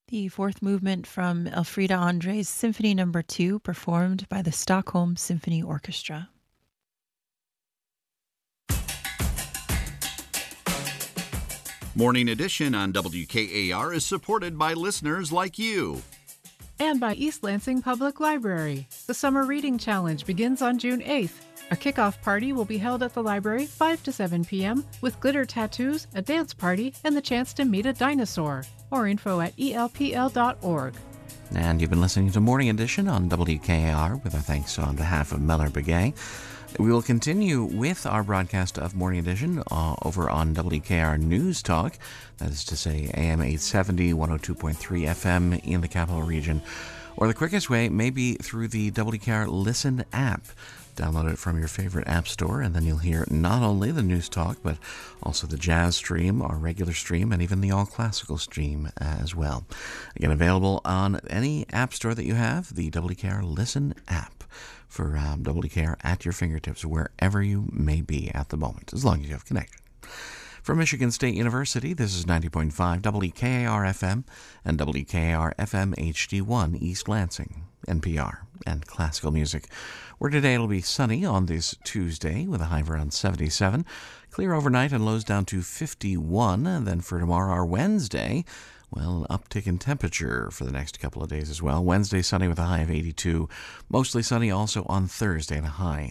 The fourth movement from Elfriede André's Symphony No. 2, performed by the Stockholm Symphony Orchestra. Morning Edition on WKAR is supported by listeners like you. And by East Lansing Public Library. The Summer Reading Challenge begins on June 8th. A kickoff party will be held at the library 5 to 7 p.m. with glitter tattoos, a dance party, and the chance to meet a dinosaur. More info at elpl.org. And you've been listening to Morning Edition on WKAR with our thanks on behalf of Mellor Begay. We will continue with our broadcast of Morning Edition over on WKR News Talk. That is to say AM 870, 102.3 FM in the Capital Region. Or the quickest way may be through the WKR Listen app. Download it from your favorite app store, and then you'll hear not only the News Talk, but also the Jazz stream, our regular stream, and even the All Classical stream as well. Again, available on any app store that you have, the WKR Listen app for WKR at your fingertips, wherever you may be at the moment, as long as you have connection. From Michigan State University, this is 90.5 WKAR-FM and WKAR-FM HD1 East Lansing, NPR, and classical music, where today it'll be sunny on this Tuesday with a high of around 77, clear overnight and lows down to 51, and then for tomorrow, our Wednesday, well, uptick in temperature for the next couple of days as well. Wednesday, sunny with a high of 82. Mostly sunny also on Thursday and a high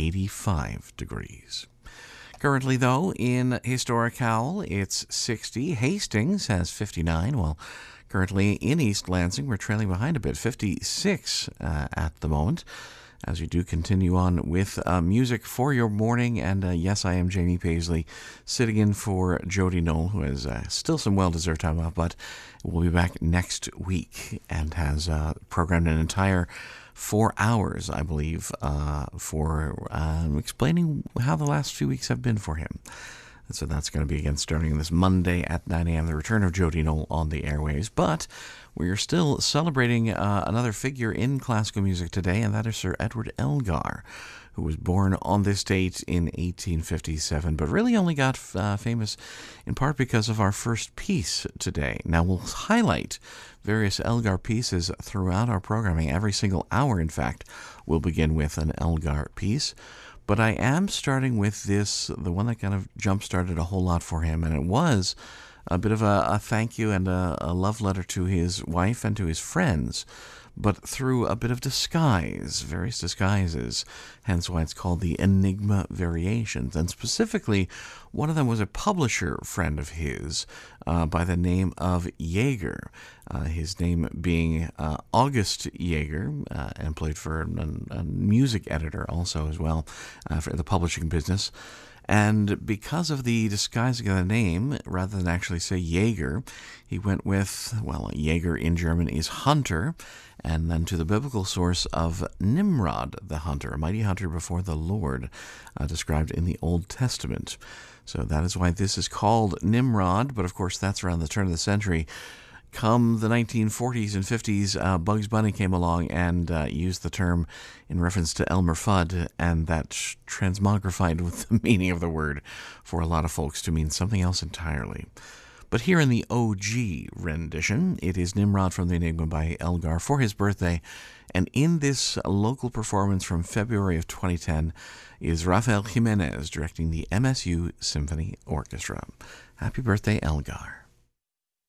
85 degrees. Currently, though, in historic Howell, it's 60. Hastings has 59. Well, currently in East Lansing, we're trailing behind a bit, 56 at the moment. As we do continue on with music for your morning. And yes, I am Jamie Paisley, sitting in for Jody Knoll, who has still some well-deserved time off, but will be back next week and has programmed an entire 4 hours, I believe, for explaining how the last few weeks have been for him. So that's going to be again starting this Monday at 9 a.m., the return of Jody Knoll on the airwaves. But we are still celebrating another figure in classical music today, and that is Sir Edward Elgar, who was born on this date in 1857, but really only got famous in part because of our first piece today. Now, we'll highlight various Elgar pieces throughout our programming. Every single hour, in fact, we'll begin with an Elgar piece. But I am starting with this, the one that kind of jump-started a whole lot for him, and it was a bit of a thank you and a love letter to his wife and to his friends, but through a bit of disguise, various disguises, hence why it's called the Enigma Variations. And specifically, one of them was a publisher friend of his by the name of Jaeger, his name being August Jaeger, employed for a music editor also as well for the publishing business. And because of the disguising of the name, rather than actually say Jaeger, he went with, well, Jaeger in German is hunter, and then to the biblical source of Nimrod the hunter, a mighty hunter before the Lord, described in the Old Testament. So that is why this is called Nimrod, but of course that's around the turn of the century. Come the 1940s and 50s, Bugs Bunny came along and used the term in reference to Elmer Fudd, and that transmogrified with the meaning of the word for a lot of folks to mean something else entirely. But here in the OG rendition, it is Nimrod from the Enigma by Elgar for his birthday, and in this local performance from February of 2010 is Rafael Jimenez directing the MSU Symphony Orchestra. Happy birthday, Elgar.